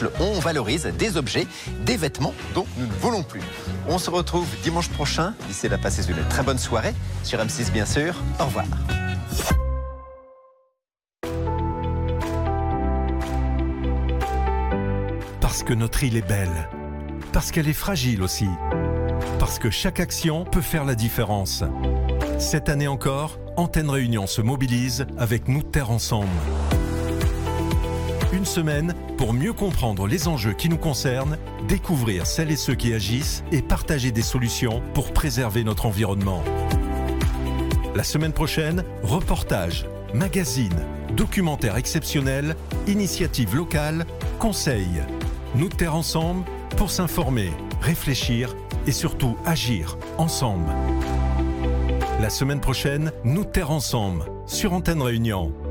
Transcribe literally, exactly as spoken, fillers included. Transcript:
recycle, on valorise des objets, des vêtements dont nous ne voulons plus. On se retrouve dimanche prochain. D'ici là, passez une très bonne soirée sur M six, bien sûr. Au revoir. Parce que notre île est belle. Parce qu'elle est fragile aussi. Parce que chaque action peut faire la différence. Cette année encore, Antenne Réunion se mobilise avec Nous Terre Ensemble. Une semaine pour mieux comprendre les enjeux qui nous concernent, découvrir celles et ceux qui agissent et partager des solutions pour préserver notre environnement. La semaine prochaine, reportages, magazines, documentaires exceptionnels, initiatives locales, conseils. Nous Terre Ensemble pour s'informer, réfléchir et surtout agir ensemble. La semaine prochaine, Nous Terre Ensemble sur Antenne Réunion.